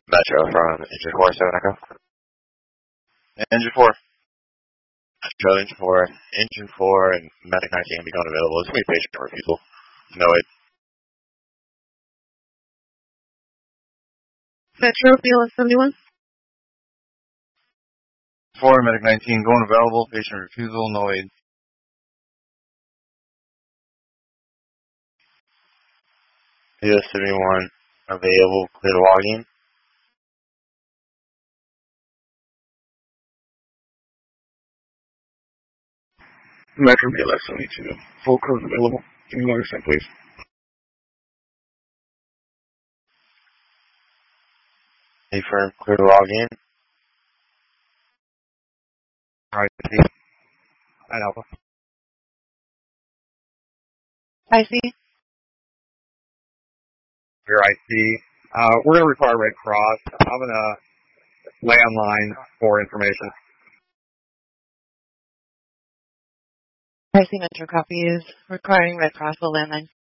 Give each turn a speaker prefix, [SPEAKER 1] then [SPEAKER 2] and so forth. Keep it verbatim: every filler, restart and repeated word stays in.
[SPEAKER 1] Metro from Engine four, seven Echo.
[SPEAKER 2] Engine four.
[SPEAKER 1] Metro, Engine four. Engine four and Medic nineteen become available. It's going to be patient refusal. No wait.
[SPEAKER 3] Metro, B L S seventy-one.
[SPEAKER 2] four, Medic nineteen, going available. Patient refusal, no aid.
[SPEAKER 1] B L S seventy-one available. Clear to login.
[SPEAKER 4] Metro B L S seventy-two. Full code available. Give me one second, please.
[SPEAKER 1] Affirm, clear to login.
[SPEAKER 4] I C. Nine Alpha.
[SPEAKER 3] I see.
[SPEAKER 4] Your I C. Uh, we're going to require Red Cross. I'm going to lay online for information.
[SPEAKER 3] I see Metro copy is requiring Red Cross will landline.